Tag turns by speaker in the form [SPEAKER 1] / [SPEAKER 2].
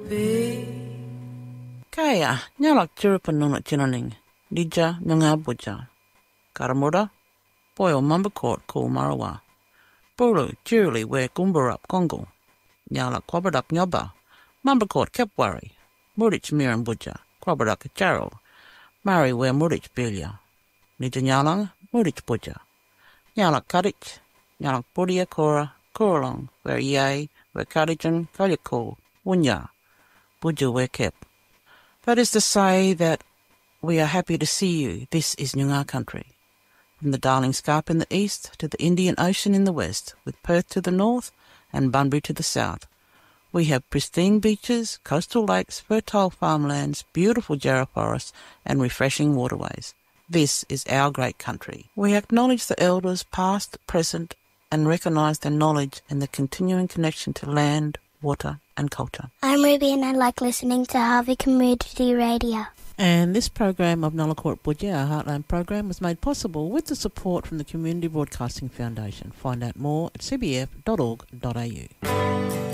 [SPEAKER 1] Kaya, nyalak chiripa nunat chinaning, Dija Nyanga Buja, Karamura, Boyo Mumbakort Ko Marawa, Buru, Juli We Gumbarup Congo, Nyalak Quabadak Nyoba, Mumbakort Kepwari, Murich Miran Buja, Quabadak Jarrow, Mari We Murich Bilia, Nija Nyalang, Murich Buja, Nyalak Kadich, Nyalak Budia Kora, Koralong, where Yay, where Kadijan, Kalyako, Wunya, Buja We Kep. That is to say that we are happy to see you. This is Nyungar country. From the Darling Scarp in the east to the Indian Ocean in the west, with Perth to the north and Bunbury to the south. We have pristine beaches, coastal lakes, fertile farmlands, beautiful jarrah forests and refreshing waterways. This is our great country. We acknowledge the elders past, present and recognise their knowledge and the continuing connection to land, water and culture.
[SPEAKER 2] I'm Ruby and I like listening to Harvey Community Radio.
[SPEAKER 1] And this program of Nullarbor Budget, our Heartland program, was made possible with the support from the Community Broadcasting Foundation. Find out more at cbf.org.au.